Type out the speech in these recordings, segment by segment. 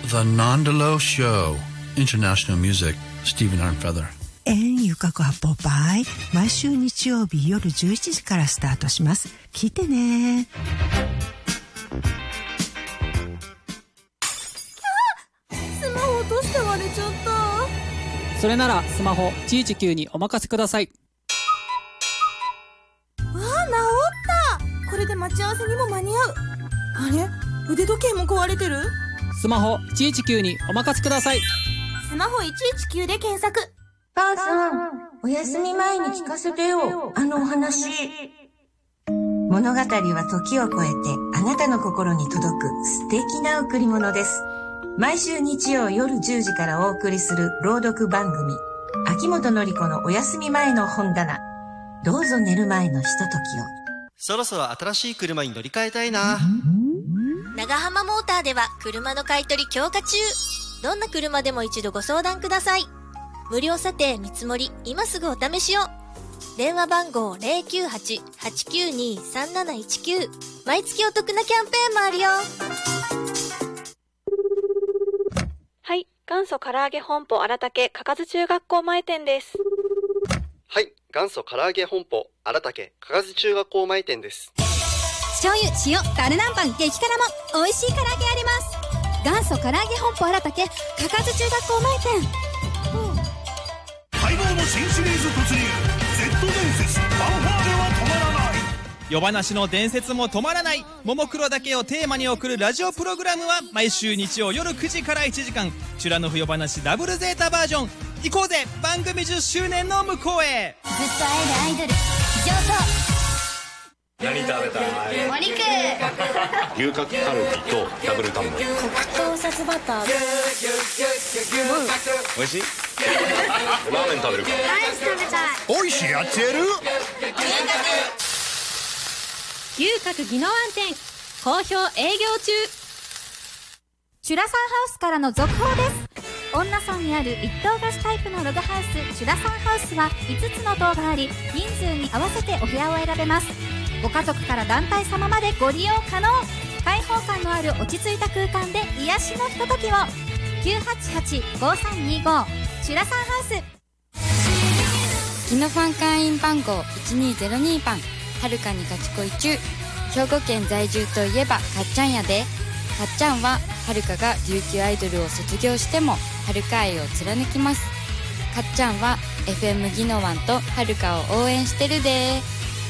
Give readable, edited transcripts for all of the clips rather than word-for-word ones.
The Nondelo Show. International music. Stephen Armfeather. ゆかこハポパイ、毎週日曜日夜11時からスタートします。聞いてね。 スマホ落として割れちゃった。 それならスマホ119にお任せください。 治った。これで待ち合わせにも間に合う。あれ、腕時計も壊れてる。 スマホ119にお任せください。 スマホ119で検索。 母さん、お休み前に聞かせてよ、あのお話。物語は時を超えてあなたの心に届く素敵な贈り物です。毎週日曜夜10時からお送りする朗読番組、秋元典子のお休み前の本棚。どうぞ寝る前のひとときを。 そろそろ新しい車に乗り換えたいな。 長浜モーターでは車の買い取り強化中。どんな車でも一度ご相談ください。無料査定見積もり、今すぐお試しを。電話番号 098-892-3719。毎月お得なキャンペーンもあるよ。 はい、元祖唐揚げ本舗荒竹かかず中学校前店です。 はい、元祖唐揚げ本舗荒竹かかず中学校前店です。 醤油、塩、ダルナンパン、激辛も美味しい唐揚げあります。元祖唐揚げ本舗荒竹かかず中学校前店。 待望の新シリーズ突入、 Z 伝説ファンファーレは止まらない。 夜話の伝説も止まらない、ももクロだけをテーマに送るラジオプログラムは毎週日曜夜9時から1時間、チュラノフ夜話ダブルゼータバージョン。行こうぜ、番組10周年の向こうへ。 ずっと会えるアイドル上等。 何食べたい？ お肉。 牛角カルビとダブルタンメン。 黒糖札バター。 美味しい？ラーメン食べるか？ アイス食べたい。 おいしいやつやる？ 牛角宜野湾店好評営業中。 チュラサンハウスからの続報です。恩納村にある一棟貸しタイプのログハウスチュラサンハウスは5つの棟があり、人数に合わせてお部屋を選べます。ご家族から団体様までご利用可能。開放感のある落ち着いた空間で癒しのひとときを。988-5325 チュラサンハウス。 宜野ファン会員番号1202番、はるかにガチ恋中。兵庫県在住といえばかっちゃんやで。かっちゃんははるかが琉球アイドルを卒業してもはるか愛を貫きます。かっちゃんは FM 宜野湾とはるかを応援してるで。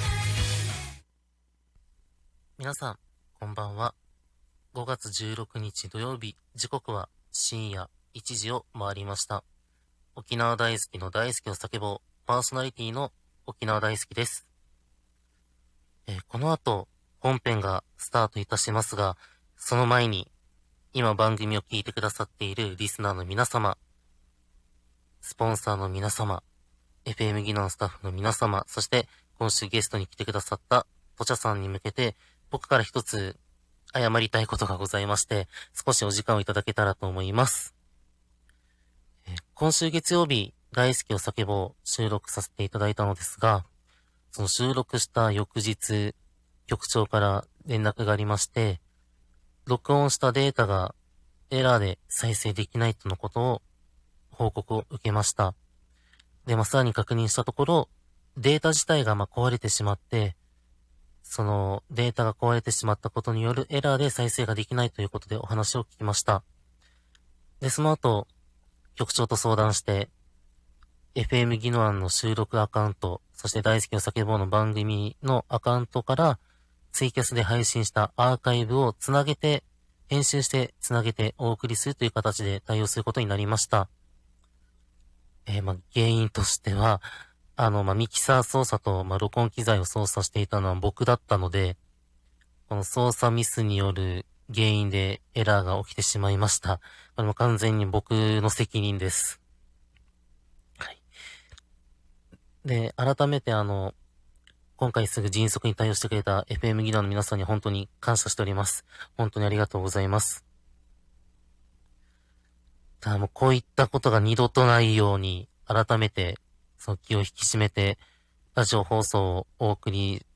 皆さんこんばんは。5月16日土曜日、時刻は深夜1時を回りました。沖縄大好きの大好きを叫ぼう、パーソナリティの沖縄大好きです。この後本編がスタートいたしますが、その前に今番組を聞いてくださっているリスナーの皆様、スポンサーの皆様、FM 宜野湾スタッフの皆様、そして今週ゲストに来てくださったポチャさんに向けて、僕から一つ謝りたいことがございまして、少しお時間をいただけたらと思います。今週月曜日、大好きを叫ぼう収録させていただいたのですが、その収録した翌日、局長から連絡がありまして、録音したデータがエラーで再生できないとのことを報告を受けました。で、さらに確認したところ、データ自体が壊れてしまって、そのデータが壊れてしまったことによるエラーで再生ができないということでお話を聞きました。で、その後、局長と相談して、FM 宜野湾の収録アカウント、そして大好きを叫ぼうの番組のアカウントからツイキャスで配信したアーカイブをつなげて、編集してつなげてお送りするという形で対応することになりました。原因としては、ミキサー操作と、録音機材を操作していたのは僕だったので、この操作ミスによる原因でエラーが起きてしまいました。これも完全に僕の責任です。はい。で、改めて今回すぐ迅速に対応してくれた FM 宜野湾の皆さんに本当に感謝しております。本当にありがとうございます。ただもうこういったことが二度とないように、改めて、気を引き締めて、ラジオ放送をお送り